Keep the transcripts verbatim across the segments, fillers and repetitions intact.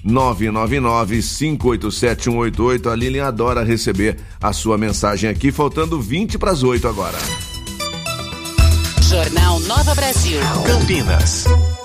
nove nove nove, cinco oito sete, um oito oito. A Lilian adora receber a sua mensagem aqui, faltando vinte para as oito agora. Jornal Nova Brasil. Campinas.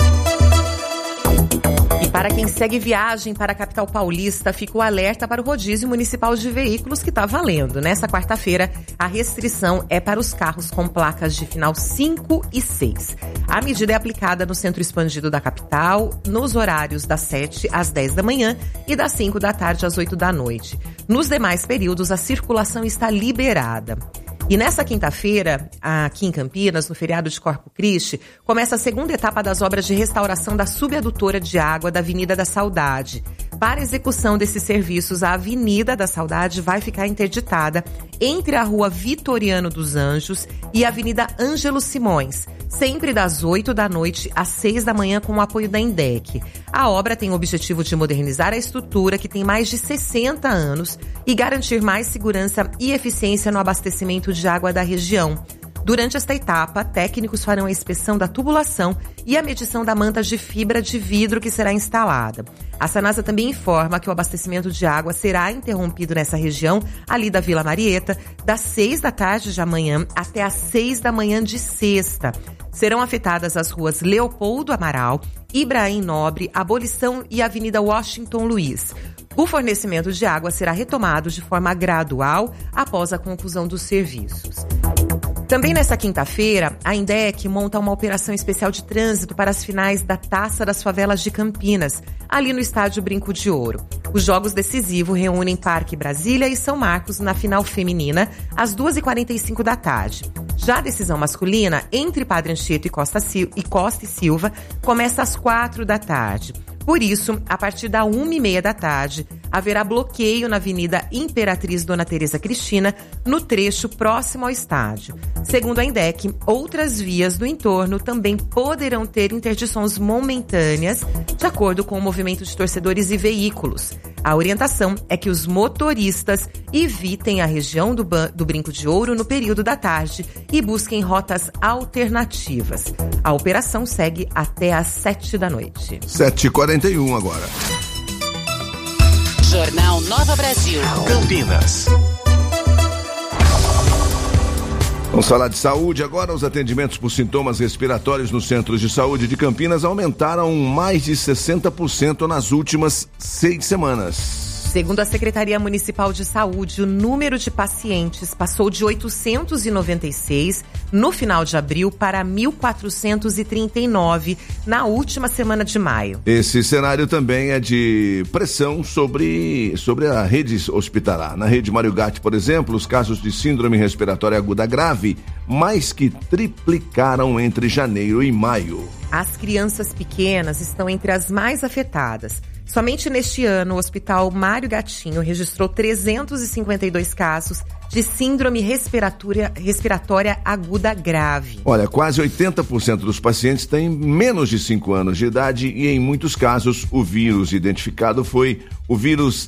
E para quem segue viagem para a capital paulista, fica o alerta para o rodízio municipal de veículos que está valendo. Nessa quarta-feira, a restrição é para os carros com placas de final cinco e seis. A medida é aplicada no centro expandido da capital, nos horários das sete às dez da manhã e das cinco da tarde às oito da noite. Nos demais períodos, a circulação está liberada. E nessa quinta-feira, aqui em Campinas, no feriado de Corpus Christi, começa a segunda etapa das obras de restauração da subadutora de água da Avenida da Saudade. Para execução desses serviços, a Avenida da Saudade vai ficar interditada entre a Rua Vitoriano dos Anjos e a Avenida Ângelo Simões, sempre das oito da noite às seis da manhã com o apoio da INDEC. A obra tem o objetivo de modernizar a estrutura, que tem mais de sessenta anos, e garantir mais segurança e eficiência no abastecimento de água da região. Durante esta etapa, técnicos farão a inspeção da tubulação e a medição da manta de fibra de vidro que será instalada. A Sanasa também informa que o abastecimento de água será interrompido nessa região, ali da Vila Marieta, das seis da tarde de amanhã até às seis da manhã de sexta. Serão afetadas as ruas Leopoldo Amaral, Ibrahim Nobre, Abolição e Avenida Washington Luiz. O fornecimento de água será retomado de forma gradual após a conclusão dos serviços. Também nesta quinta-feira, a INDEC monta uma operação especial de trânsito para as finais da Taça das Favelas de Campinas, ali no estádio Brinco de Ouro. Os jogos decisivos reúnem Parque Brasília e São Marcos na final feminina, às duas e quarenta e cinco da tarde. Já a decisão masculina, entre Padre Anchieta e Costa, Sil- e Costa e Silva, começa às quatro da tarde. Por isso, a partir da uma e meia da tarde, haverá bloqueio na Avenida Imperatriz Dona Teresa Cristina, no trecho próximo ao estádio. Segundo a INDEC, outras vias do entorno também poderão ter interdições momentâneas, de acordo com o movimento de torcedores e veículos. A orientação é que os motoristas evitem a região do, ban- do Brinco de Ouro no período da tarde e busquem rotas alternativas. A operação segue até às sete da noite. sete e quarenta e um agora. Jornal Nova Brasil. Campinas. Vamos falar de saúde agora. Os atendimentos por sintomas respiratórios nos centros de saúde de Campinas aumentaram mais de sessenta por cento nas últimas seis semanas. Segundo a Secretaria Municipal de Saúde, o número de pacientes passou de oitocentos e noventa e seis no final de abril para mil quatrocentos e trinta e nove na última semana de maio. Esse cenário também é de pressão sobre, sobre a rede hospitalar. Na rede Mário Gatti, por exemplo, os casos de síndrome respiratória aguda grave mais que triplicaram entre janeiro e maio. As crianças pequenas estão entre as mais afetadas. Somente neste ano, o Hospital Mário Gatinho registrou trezentos e cinquenta e dois casos de síndrome respiratória, respiratória aguda grave. Olha, quase oitenta por cento dos pacientes têm menos de cinco anos de idade e, em muitos casos, o vírus identificado foi o vírus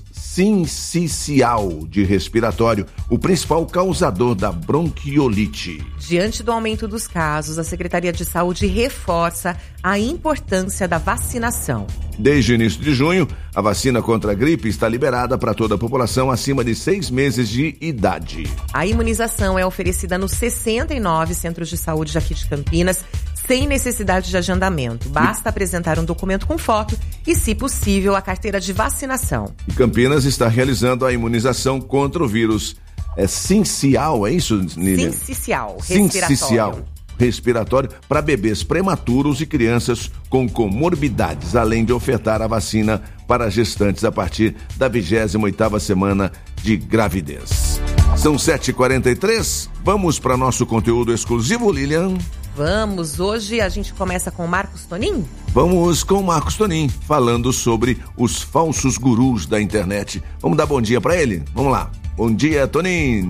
sincicial de respiratório, o principal causador da bronquiolite. Diante do aumento dos casos, a Secretaria de Saúde reforça a importância da vacinação. Desde o início de junho, a vacina contra a gripe está liberada para toda a população acima de seis meses de idade. A imunização é oferecida nos sessenta e nove centros de saúde aqui de Campinas, sem necessidade de agendamento. Basta apresentar um documento com foto e, se possível, a carteira de vacinação. E Campinas está realizando a imunização contra o vírus é sincial, é isso, Nília? Sincicial, Sincicial respiratório para bebês prematuros e crianças com comorbidades, além de ofertar a vacina para gestantes a partir da vigésima oitava semana de gravidez. São sete e quarenta e três, vamos para nosso conteúdo exclusivo, Lilian? Vamos, hoje a gente começa com o Marcos Tonin? Vamos com o Marcos Tonin, falando sobre os falsos gurus da internet. Vamos dar bom dia para ele? Vamos lá. Bom dia, Tonin.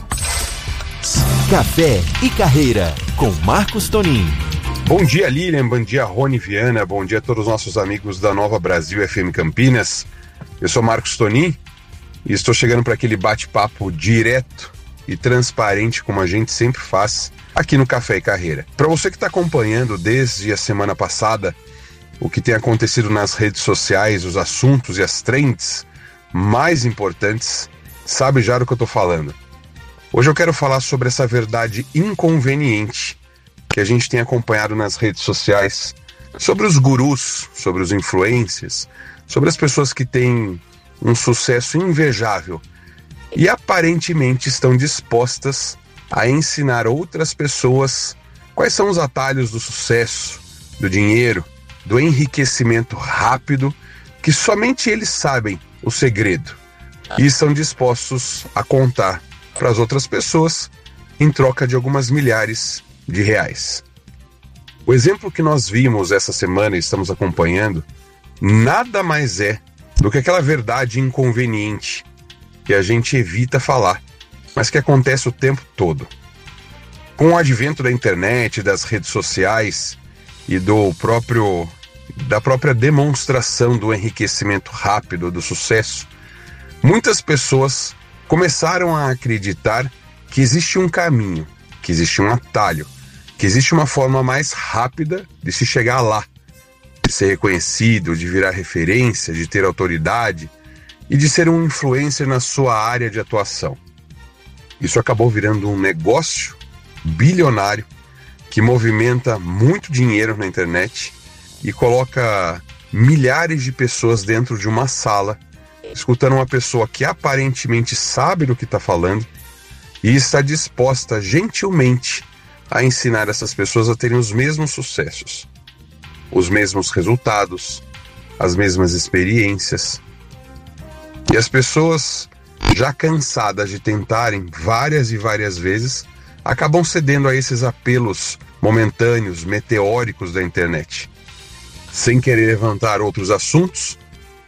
Café e Carreira, com Marcos Tonin. Bom dia, Lilian, bom dia, Rony Viana, bom dia a todos os nossos amigos da Nova Brasil F M Campinas. Eu sou Marcos Tonin e estou chegando para aquele bate-papo direto e transparente, como a gente sempre faz aqui no Café e Carreira. Para você que está acompanhando desde a semana passada o que tem acontecido nas redes sociais, os assuntos e as trends mais importantes, sabe já do que eu tô falando. Hoje eu quero falar sobre essa verdade inconveniente que a gente tem acompanhado nas redes sociais, sobre os gurus, sobre os influencers, sobre as pessoas que têm um sucesso invejável e aparentemente estão dispostas a ensinar outras pessoas quais são os atalhos do sucesso, do dinheiro, do enriquecimento rápido, que somente eles sabem o segredo e estão dispostos a contar para as outras pessoas em troca de algumas milhares de reais. O exemplo que nós vimos essa semana e estamos acompanhando nada mais é do que aquela verdade inconveniente que a gente evita falar, mas que acontece o tempo todo. Com o advento da internet, das redes sociais e do próprio, da própria demonstração do enriquecimento rápido, do sucesso, muitas pessoas começaram a acreditar que existe um caminho, que existe um atalho, que existe uma forma mais rápida de se chegar lá, de ser reconhecido, de virar referência, de ter autoridade e de ser um influencer na sua área de atuação. Isso acabou virando um negócio bilionário que movimenta muito dinheiro na internet e coloca milhares de pessoas dentro de uma sala, escutando uma pessoa que aparentemente sabe do que está falando e está disposta gentilmente a ensinar essas pessoas a terem os mesmos sucessos, os mesmos resultados, as mesmas experiências. E as pessoas, já cansadas de tentarem várias e várias vezes, acabam cedendo a esses apelos momentâneos, meteóricos da internet. Sem querer levantar outros assuntos,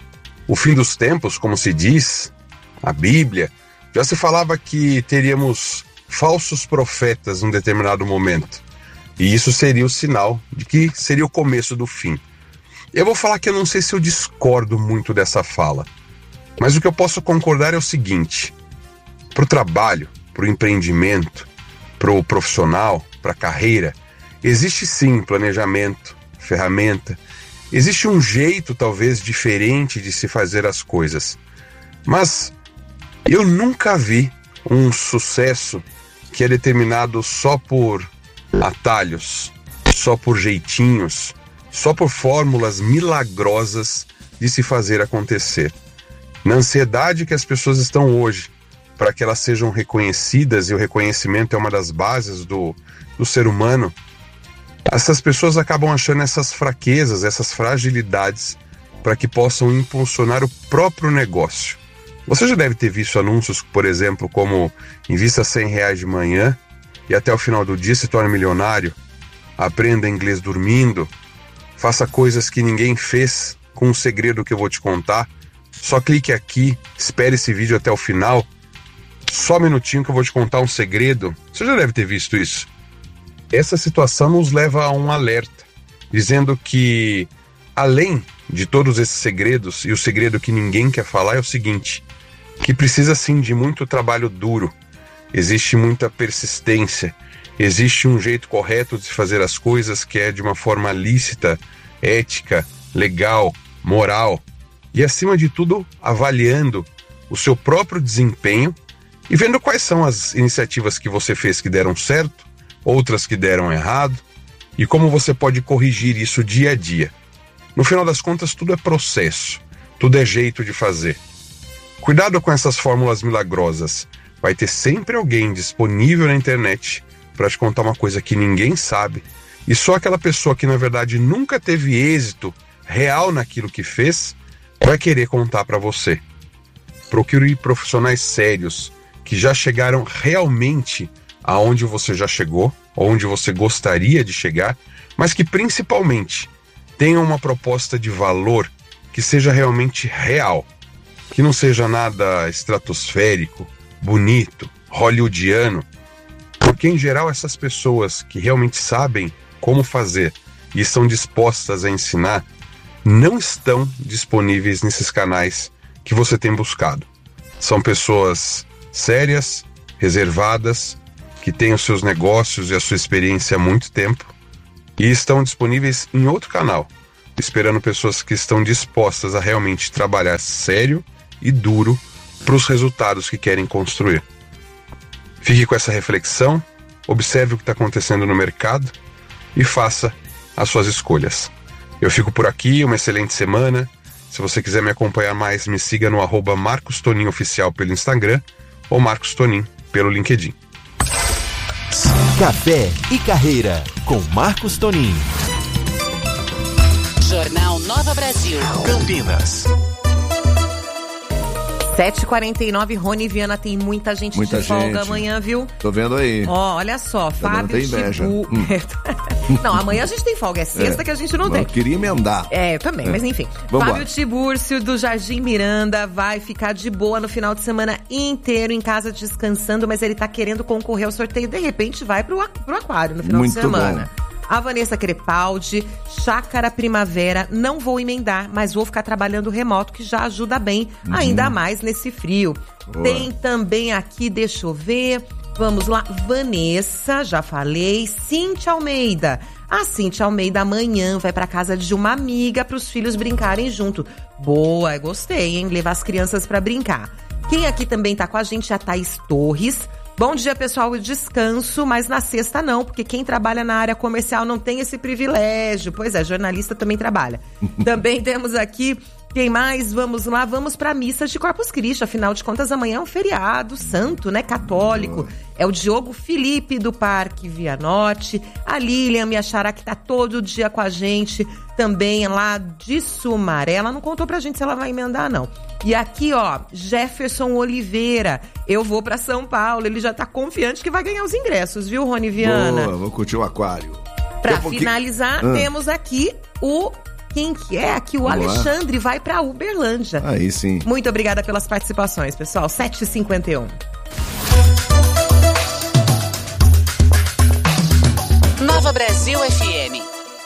o fim dos tempos, como se diz, a Bíblia, já se falava que teríamos falsos profetas num determinado momento. E isso seria o sinal de que seria o começo do fim. Eu vou falar que eu não sei se eu discordo muito dessa fala, mas o que eu posso concordar é o seguinte: para o trabalho, para o empreendimento, para o profissional, para a carreira, existe sim planejamento, ferramenta, existe um jeito talvez diferente de se fazer as coisas. Mas eu nunca vi um sucesso que é determinado só por atalhos, só por jeitinhos, só por fórmulas milagrosas de se fazer acontecer. Na ansiedade que as pessoas estão hoje para que elas sejam reconhecidas, e o reconhecimento é uma das bases do, do ser humano, essas pessoas acabam achando essas fraquezas, essas fragilidades para que possam impulsionar o próprio negócio. Você já deve ter visto anúncios, por exemplo, como invista cem reais de manhã e até o final do dia se torne milionário, aprenda inglês dormindo, faça coisas que ninguém fez com um segredo que eu vou te contar, só clique aqui, espere esse vídeo até o final, só um minutinho que eu vou te contar um segredo. Você já deve ter visto isso. Essa situação nos leva a um alerta, dizendo que, além de todos esses segredos, e o segredo que ninguém quer falar é o seguinte, que precisa sim de muito trabalho duro, existe muita persistência, existe um jeito correto de se fazer as coisas que é de uma forma lícita, ética, legal, moral, e acima de tudo avaliando o seu próprio desempenho e vendo quais são as iniciativas que você fez que deram certo, outras que deram errado, e como você pode corrigir isso dia a dia. No final das contas, tudo é processo, tudo é jeito de fazer. Cuidado com essas fórmulas milagrosas. Vai ter sempre alguém disponível na internet para te contar uma coisa que ninguém sabe, e só aquela pessoa que na verdade nunca teve êxito real naquilo que fez vai querer contar para você. Procure profissionais sérios que já chegaram realmente aonde você já chegou, onde você gostaria de chegar, mas que principalmente tenham uma proposta de valor que seja realmente real, que não seja nada estratosférico, bonito, hollywoodiano, porque em geral essas pessoas que realmente sabem como fazer e estão dispostas a ensinar não estão disponíveis nesses canais que você tem buscado. São pessoas sérias, reservadas, que têm os seus negócios e a sua experiência há muito tempo e estão disponíveis em outro canal, esperando pessoas que estão dispostas a realmente trabalhar sério e duro para os resultados que querem construir. Fique com essa reflexão, observe o que está acontecendo no mercado e faça as suas escolhas. Eu fico por aqui, uma excelente semana. Se você quiser me acompanhar mais, me siga no arroba Marcos Tonin Oficial pelo Instagram ou Marcos Tonin pelo LinkedIn. Café e Carreira, com Marcos Tonin. Jornal Nova Brasil. Campinas. sete e quarenta e nove, Rony Viana, tem muita gente Muita de folga gente. amanhã, viu? Tô vendo aí. Ó, olha só, Tá dando Fábio até inveja. Tibu... Hum. Não, amanhã a gente tem folga, é sexta É. que a gente não Eu tem. queria emendar. É, eu também, É. mas enfim. Vambora. Fábio Tibúrcio, do Jardim Miranda, vai ficar de boa no final de semana inteiro em casa descansando, mas ele tá querendo concorrer ao sorteio. De repente vai pro, a- pro aquário no final Muito de semana. bom. A Vanessa Crepaldi, Chácara Primavera, não vou emendar, mas vou ficar trabalhando remoto, que já ajuda bem, ainda mais nesse frio. Boa. Tem também aqui, deixa eu ver, vamos lá, Vanessa, já falei, Cíntia Almeida. A Cíntia Almeida amanhã vai pra casa de uma amiga para os filhos brincarem junto. Boa, gostei, hein? Levar as crianças pra brincar. Quem aqui também tá com a gente é a Thaís Torres. Bom dia, pessoal, descanso, mas na sexta não, porque quem trabalha na área comercial não tem esse privilégio. Pois é, jornalista também trabalha. Também temos aqui, quem mais? Vamos lá, vamos pra missa de Corpus Christi. Afinal de contas, amanhã é um feriado santo, né, católico. É o Diogo Felipe, do Parque Via Norte. A Lilian, minha xará, que tá todo dia com a gente, também lá de Sumaré. Ela não contou pra gente se ela vai emendar, não. E aqui, ó, Jefferson Oliveira. Eu vou pra São Paulo. Ele já tá confiante que vai ganhar os ingressos, viu, Rony Viana? Boa, vou curtir o aquário. Pra Daqui a pouquinho- finalizar, Ah. temos aqui o... Quem que é? Aqui o Vamos lá. Alexandre vai pra Uberlândia. Aí sim. Muito obrigada pelas participações, pessoal. sete e cinquenta e um. Nova Brasil F M.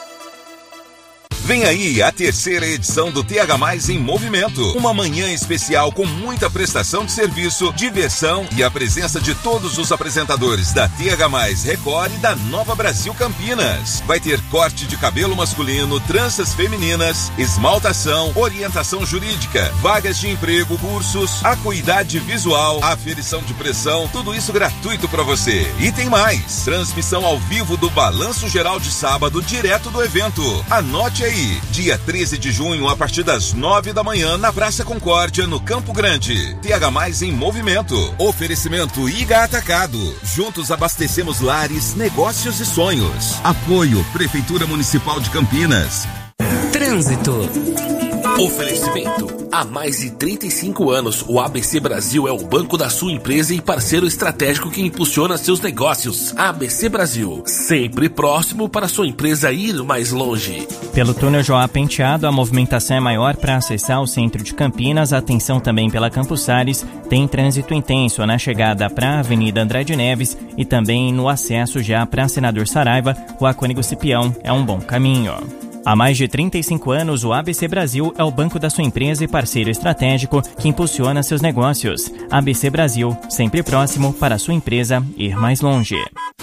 Vem aí a terceira edição do T H Mais em Movimento. Uma manhã especial com muita prestação de serviço, diversão e a presença de todos os apresentadores da T H Mais Record e da Nova Brasil Campinas. Vai ter corte de cabelo masculino, tranças femininas, esmaltação, orientação jurídica, vagas de emprego, cursos, acuidade visual, aferição de pressão, tudo isso gratuito para você. E tem mais, transmissão ao vivo do Balanço Geral de sábado, direto do evento. Anote aí. Dia treze de junho, a partir das nove da manhã, na Praça Concórdia, no Campo Grande. T H Mais em Movimento. Oferecimento I G A Atacado. Juntos abastecemos lares, negócios e sonhos. Apoio Prefeitura Municipal de Campinas. Trânsito. Oferecimento. Há mais de trinta e cinco anos, o A B C Brasil é o banco da sua empresa e parceiro estratégico que impulsiona seus negócios. A B C Brasil, sempre próximo para sua empresa ir mais longe. Pelo túnel Joá Penteado, a movimentação é maior para acessar o centro de Campinas. Atenção também pela Campos Sales. Tem trânsito intenso na chegada para a Avenida André de Neves e também no acesso já para Senador Saraiva. O Cônigo Cipião é um bom caminho. Há mais de trinta e cinco anos, o A B C Brasil é o banco da sua empresa e parceiro estratégico que impulsiona seus negócios. A B C Brasil, sempre próximo para a sua empresa ir mais longe.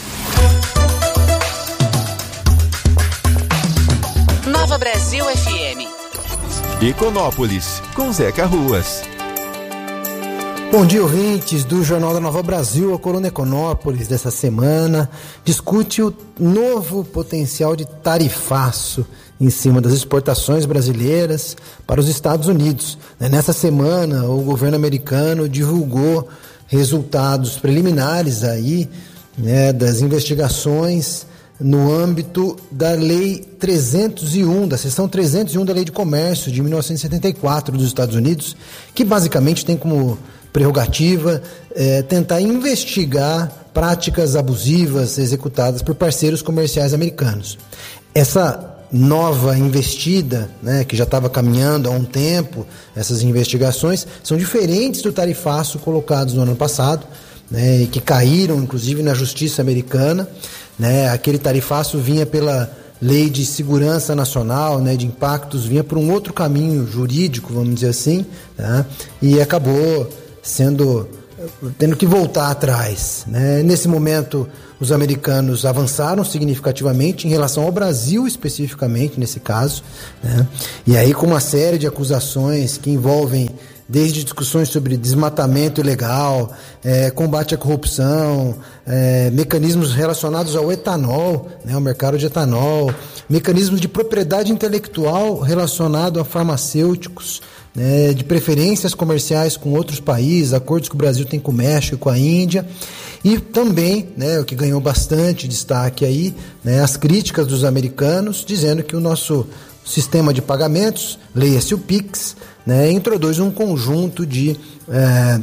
Nova Brasil F M. Econópolis, com Zeca Ruas. Bom dia, ouvintes do Jornal da Nova Brasil. A Coluna Econópolis dessa semana discute o novo potencial de tarifaço em cima das exportações brasileiras para os Estados Unidos. Nessa semana, o governo americano divulgou resultados preliminares aí, né, das investigações no âmbito da Lei trezentos e um, da seção trezentos e um da Lei de Comércio de mil novecentos e setenta e quatro dos Estados Unidos, que basicamente tem como prerrogativa é, tentar investigar práticas abusivas executadas por parceiros comerciais americanos. Essa nova investida, né, que já estava caminhando há um tempo, essas investigações são diferentes do tarifaço colocados no ano passado, né, e que caíram inclusive na justiça americana, né. Aquele tarifaço vinha pela Lei de Segurança Nacional, né, de impactos, vinha por um outro caminho jurídico, vamos dizer assim, tá, e acabou sendo tendo que voltar atrás, né? Nesse momento, os americanos avançaram significativamente em relação ao Brasil, especificamente nesse caso, né? E aí com uma série de acusações que envolvem desde discussões sobre desmatamento ilegal, é, combate à corrupção, é, mecanismos relacionados ao etanol, né, ao mercado de etanol, mecanismos de propriedade intelectual relacionado a farmacêuticos, né, de preferências comerciais com outros países, acordos que o Brasil tem com o México e com a Índia, e também, né, o que ganhou bastante destaque aí, né, as críticas dos americanos, dizendo que o nosso sistema de pagamentos, leia-se o Pix, né, introduz um conjunto de, é,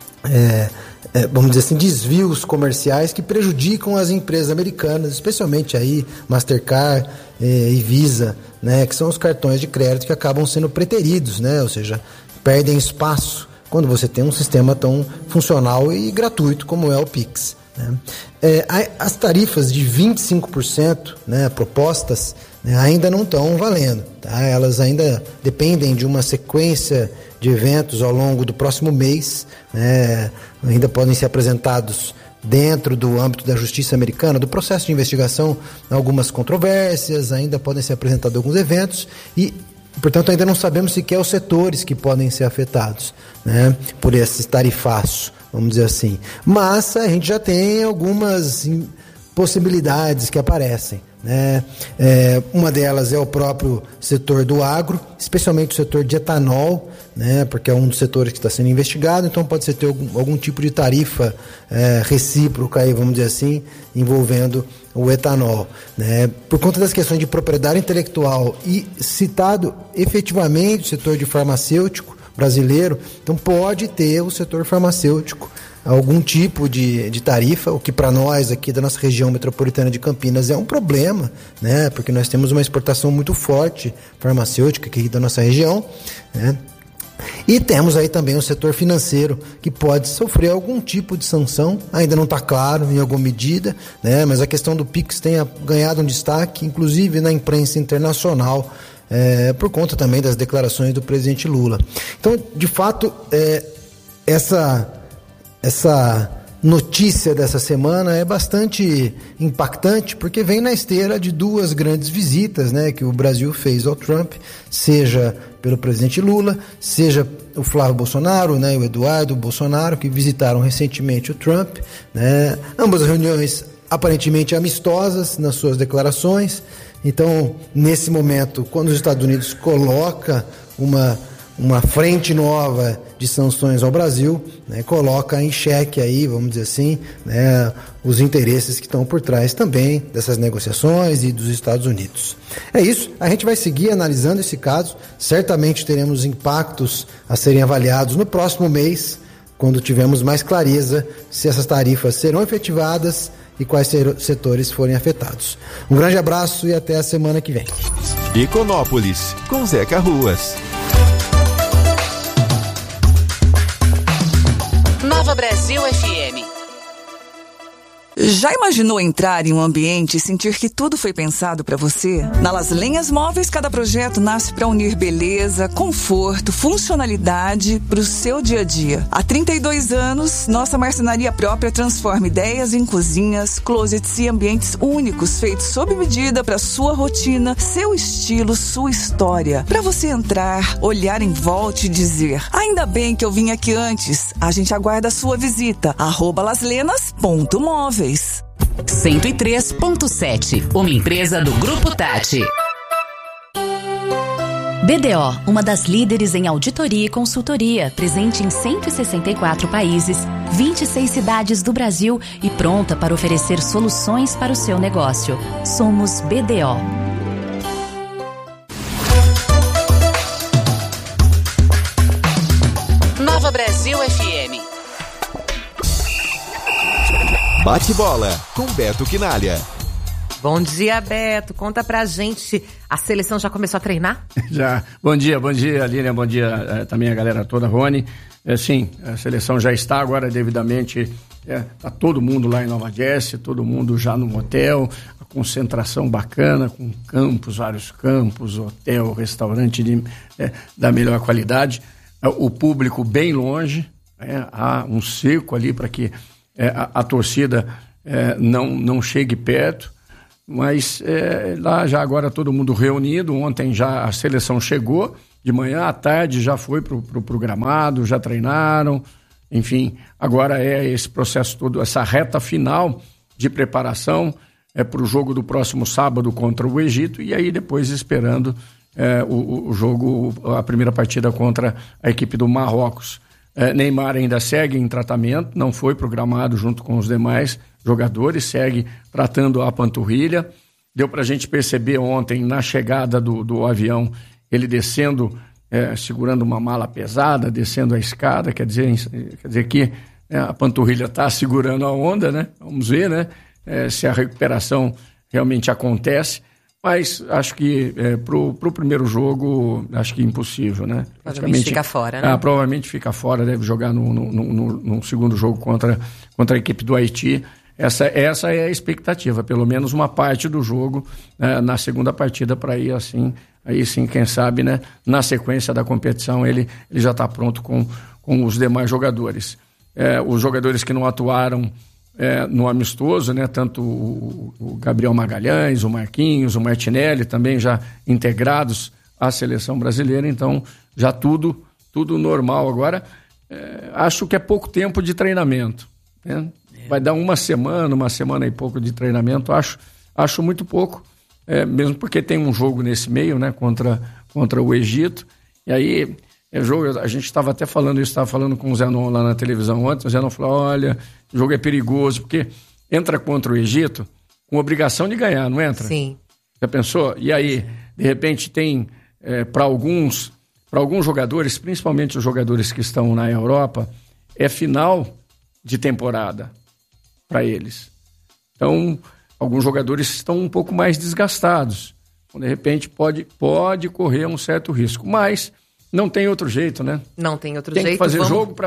é, é, vamos dizer assim, desvios comerciais que prejudicam as empresas americanas, especialmente aí Mastercard é, e Visa, né, que são os cartões de crédito que acabam sendo preteridos, né, ou seja, perdem espaço quando você tem um sistema tão funcional e gratuito como é o Pix, né. É, as tarifas de vinte e cinco por cento, né, propostas, né, ainda não estão valendo, tá? Elas ainda dependem de uma sequência de eventos ao longo do próximo mês, né, ainda podem ser apresentados dentro do âmbito da justiça americana, do processo de investigação, algumas controvérsias, ainda podem ser apresentados alguns eventos e, portanto, ainda não sabemos sequer os setores que podem ser afetados, né, por esse tarifaço, vamos dizer assim. Mas a gente já tem algumas possibilidades que aparecem, né? É, uma delas é o próprio setor do agro, especialmente o setor de etanol, né? Porque é um dos setores que está sendo investigado, então pode ser ter algum, algum tipo de tarifa é, recíproca, aí, vamos dizer assim, envolvendo o etanol, né? Por conta das questões de propriedade intelectual e citado efetivamente o setor de farmacêutico brasileiro, então pode ter o setor farmacêutico algum tipo de, de tarifa, o que para nós aqui da nossa região metropolitana de Campinas é um problema, né? Porque nós temos uma exportação muito forte farmacêutica aqui da nossa região, né? E temos aí também o setor financeiro que pode sofrer algum tipo de sanção, ainda não está claro em alguma medida, né? Mas a questão do Pix tem ganhado um destaque, inclusive na imprensa internacional, é, por conta também das declarações do presidente Lula. Então, de fato, é, essa... Essa notícia dessa semana é bastante impactante porque vem na esteira de duas grandes visitas, né, que o Brasil fez ao Trump, seja pelo presidente Lula, seja o Flávio Bolsonaro, né, e o Eduardo Bolsonaro, que visitaram recentemente o Trump, né, ambas reuniões aparentemente amistosas nas suas declarações. Então, nesse momento, quando os Estados Unidos coloca uma uma frente nova de sanções ao Brasil, né, coloca em xeque aí, vamos dizer assim, né, os interesses que estão por trás também dessas negociações e dos Estados Unidos. É isso, a gente vai seguir analisando esse caso, certamente teremos impactos a serem avaliados no próximo mês, quando tivermos mais clareza se essas tarifas serão efetivadas e quais setores forem afetados. Um grande abraço e até a semana que vem. Econópolis, com Zeca Ruas. Nova Brasil F M. Já imaginou entrar em um ambiente e sentir que tudo foi pensado para você? Na Las Lenhas Móveis, cada projeto nasce para unir beleza, conforto, funcionalidade para o seu dia a dia. Há trinta e dois anos, nossa marcenaria própria transforma ideias em cozinhas, closets e ambientes únicos feitos sob medida para sua rotina, seu estilo, sua história. Para você entrar, olhar em volta e dizer: ainda bem que eu vim aqui antes. A gente aguarda a sua visita. arroba laslenas ponto móveis. cento e três ponto sete, uma empresa do Grupo Tati. B D O, uma das líderes em auditoria e consultoria, presente em cento e sessenta e quatro países, vinte e seis cidades do Brasil e pronta para oferecer soluções para o seu negócio. Somos B D O. Nova Brasil F M. Bate bola com Beto Quinalha. Bom dia, Beto. Conta pra gente, a seleção já começou a treinar? Já. Bom dia, bom dia, Lília. Bom dia eh, também a galera toda, Rony. É, sim, a seleção já está agora devidamente, é, tá todo mundo lá em Nova Jersey, todo mundo já no hotel, a concentração bacana, com campos, vários campos, hotel, restaurante de, é, da melhor qualidade, o público bem longe, É, há um cerco ali para que é, a, a torcida é, não, não chegue perto, mas é, lá já agora todo mundo reunido. Ontem já a seleção chegou, de manhã à tarde já foi para o pro, pro gramado, já treinaram, enfim, agora é esse processo todo, essa reta final de preparação é, para o jogo do próximo sábado contra o Egito, e aí depois esperando é, o, o jogo, a primeira partida contra a equipe do Marrocos. É, Neymar ainda segue em tratamento, não foi programado junto com os demais jogadores, segue tratando a panturrilha. Deu para a gente perceber ontem, na chegada do, do avião, ele descendo, é, segurando uma mala pesada, descendo a escada, quer dizer, quer dizer que é, a panturrilha está segurando a onda, né? Vamos ver, né? É, se a recuperação realmente acontece. Mas acho que é, pro, pro primeiro jogo, acho que impossível, né? Provavelmente fica fora, né? Ah, provavelmente fica fora, deve jogar no, no, no, no segundo jogo contra, contra a equipe do Haiti. Essa, essa é a expectativa, pelo menos uma parte do jogo é, na segunda partida, para ir assim, aí sim, quem sabe, né? Na sequência da competição ele, ele já está pronto com, com os demais jogadores. É, os jogadores que não atuaram É, no amistoso, né? Tanto o, o Gabriel Magalhães, o Marquinhos, o Martinelli também já integrados à seleção brasileira, então já tudo, tudo normal. Agora, é, acho que é pouco tempo de treinamento, né? É. Vai dar uma semana, uma semana e pouco de treinamento, acho, acho muito pouco, é, mesmo porque tem um jogo nesse meio, né? Contra, contra o Egito, e aí... É jogo, a gente estava até falando isso, estava falando com o Zenon lá na televisão ontem, o Zenon falou, olha, o jogo é perigoso, porque entra contra o Egito com obrigação de ganhar, não entra? Sim. Já pensou? E aí, de repente, tem é, para alguns, para alguns jogadores, principalmente os jogadores que estão na Europa, é final de temporada para eles. Então, alguns jogadores estão um pouco mais desgastados. Então, de repente, pode, pode correr um certo risco, mas... Não tem outro jeito, né? Não tem outro tem jeito. Tem que fazer vamos... jogo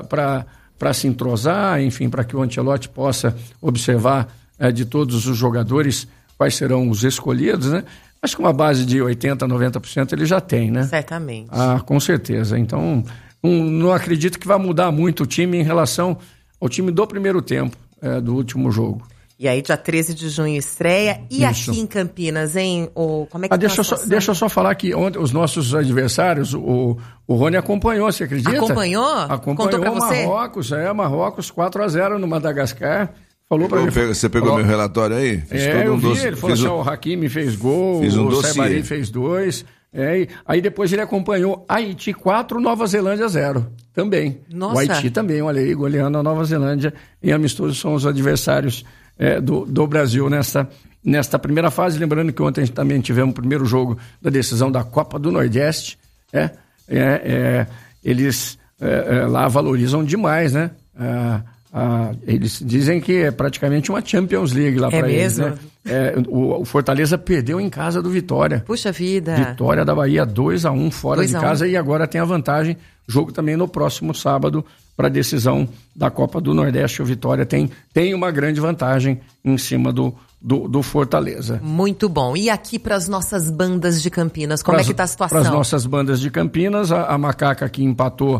para se entrosar, enfim, para que o Ancelotti possa observar é, de todos os jogadores quais serão os escolhidos, né? Acho que uma base de oitenta por cento, noventa por cento ele já tem, né? Certamente. Ah, com certeza. Então, não, não acredito que vai mudar muito o time em relação ao time do primeiro tempo é, do último jogo. E aí, dia treze de junho estreia. E Isso. aqui em Campinas, hein? O, como é que ah, tá deixa, eu só, deixa eu só falar que ontem os nossos adversários, o, o Rony acompanhou, você acredita? Acompanhou? Acompanhou Contou pra você? Marrocos, é, Marrocos quatro a zero no Madagascar. Falou pra eu mim. Pego, você pegou falou, meu relatório aí? Fiz é, eu vi, doce, ele falou assim, um, o Hakimi fez gol, um o Saibari fez dois. É, e, aí depois ele acompanhou Haiti quatro, Nova Zelândia zero. Também. Nossa. O Haiti também, olha aí, goleando a Nova Zelândia. Em amistoso são os adversários É, do, do Brasil nesta, nesta primeira fase. Lembrando que ontem também tivemos o primeiro jogo da decisão da Copa do Nordeste. É, é, é, eles é, é, lá valorizam demais, né? É, a, eles dizem que é praticamente uma Champions League lá é para eles. Né? É, o, o Fortaleza perdeu em casa do Vitória. Puxa vida! Vitória da Bahia dois a um fora dois de casa um. E agora tem a vantagem. Jogo também no próximo sábado para a decisão da Copa do Nordeste. O Vitória tem, tem uma grande vantagem em cima do, do, do Fortaleza. Muito bom. E aqui para as nossas bandas de Campinas, como pras, é que está a situação? Para as nossas bandas de Campinas, a, a Macaca que empatou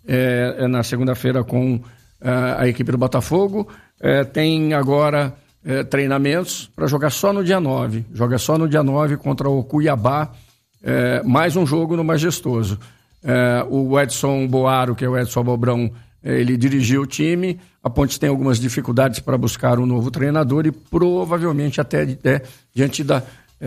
é, é na segunda-feira com é, a equipe do Botafogo, é, tem agora é, treinamentos para jogar só no dia nove. Joga só no dia nove contra o Cuiabá, é, mais um jogo no Majestoso. É, o Edson Boaro, que é o Edson Bobrão, ele dirigiu o time. A Ponte tem algumas dificuldades para buscar um novo treinador e provavelmente até é, diante da...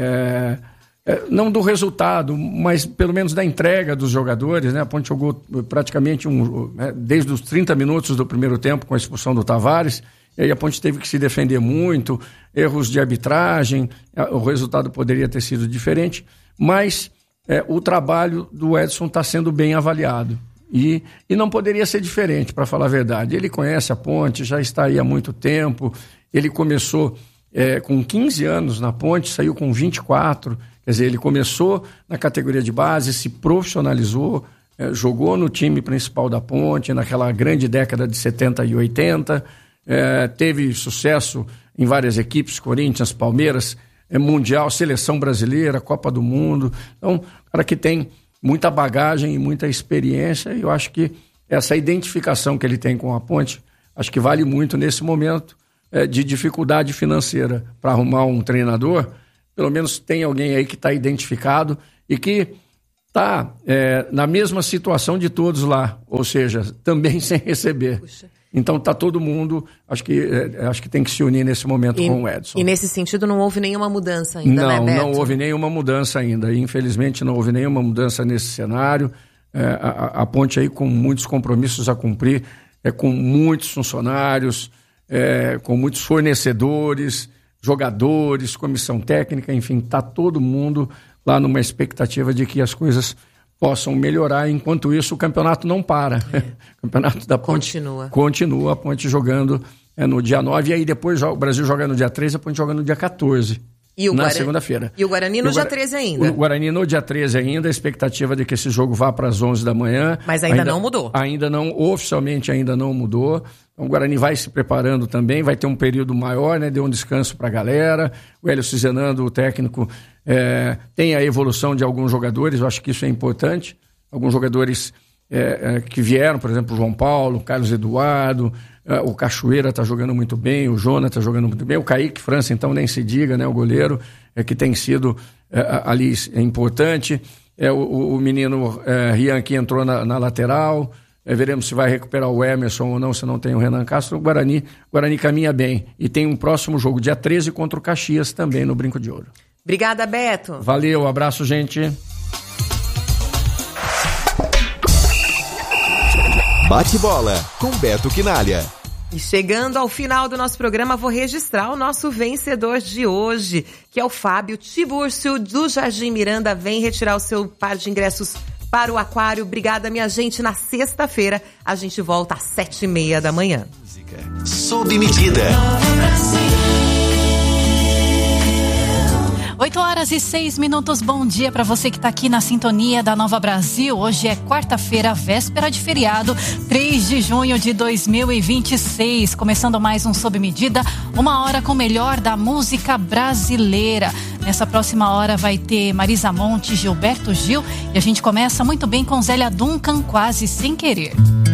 É, é, não do resultado, mas pelo menos da entrega dos jogadores, né? A Ponte jogou praticamente um, desde os trinta minutos do primeiro tempo com a expulsão do Tavares, e aí a Ponte teve que se defender muito, erros de arbitragem, o resultado poderia ter sido diferente, mas... É, o trabalho do Edson está sendo bem avaliado e, e não poderia ser diferente, para falar a verdade. Ele conhece a Ponte, já está aí há muito tempo, ele começou é, com quinze anos na Ponte, saiu com vinte e quatro, quer dizer, ele começou na categoria de base, se profissionalizou, é, jogou no time principal da Ponte, naquela grande década de setenta e oitenta, é, teve sucesso em várias equipes, Corinthians, Palmeiras, é Mundial, Seleção Brasileira, Copa do Mundo. Então, cara que tem muita bagagem e muita experiência, e eu acho que essa identificação que ele tem com a Ponte, acho que vale muito nesse momento é, de dificuldade financeira para arrumar um treinador. Pelo menos tem alguém aí que está identificado e que está é, na mesma situação de todos lá, ou seja, também sem receber. Puxa. Então está todo mundo, acho que, é, acho que tem que se unir nesse momento e, com o Edson. E nesse sentido não houve nenhuma mudança ainda, não, né, Beto? Não, houve nenhuma mudança ainda. Infelizmente não houve nenhuma mudança nesse cenário. É, a, a Ponte aí com muitos compromissos a cumprir, é, com muitos funcionários, é, com muitos fornecedores, jogadores, comissão técnica, enfim, está todo mundo lá numa expectativa de que as coisas possam melhorar. Enquanto isso, o campeonato não para. É. O campeonato da Ponte continua. Continua, a Ponte jogando é, no dia nove, e aí depois o Brasil joga no dia treze, a Ponte joga no dia quatorze. E o na Guarani, segunda-feira. E o Guarani no o dia treze ainda. O Guarani no dia treze ainda, a expectativa de que esse jogo vá para as onze da manhã. Mas ainda, ainda não mudou. Ainda não, oficialmente ainda não mudou. Então o Guarani vai se preparando também, vai ter um período maior, né? Deu um descanso para a galera. O Hélio Cizenando, o técnico, é, tem a evolução de alguns jogadores, eu acho que isso é importante. Alguns jogadores é, é, que vieram, por exemplo, o João Paulo, o Carlos Eduardo, é, o Cachoeira está jogando muito bem, o Jonas está jogando muito bem, o Kaique França, então nem se diga, né? O goleiro, é, que tem sido é, ali é importante. É, o, o menino é, Rian, que entrou na, na lateral. É, veremos se vai recuperar o Emerson ou não, se não tem o Renan Castro. O Guarani, o Guarani caminha bem. E tem um próximo jogo, dia treze, contra o Caxias, também no Brinco de Ouro. Obrigada, Beto. Valeu, abraço, gente. Bate bola com Beto Quinalha. E chegando ao final do nosso programa, vou registrar o nosso vencedor de hoje, que é o Fábio Tibúrcio, do Jardim Miranda. Vem retirar o seu par de ingressos para o Aquário. Obrigada, minha gente. Na sexta-feira, a gente volta às sete e meia da manhã. Sob medida. oito horas e seis minutos, bom dia para você que está aqui na sintonia da Nova Brasil. Hoje é quarta-feira, véspera de feriado, três de junho de dois mil e vinte e seis. Começando mais um Sob Medida, uma hora com o melhor da música brasileira. Nessa próxima hora vai ter Marisa Monte, Gilberto Gil, e a gente começa muito bem com Zélia Duncan, Quase Sem Querer.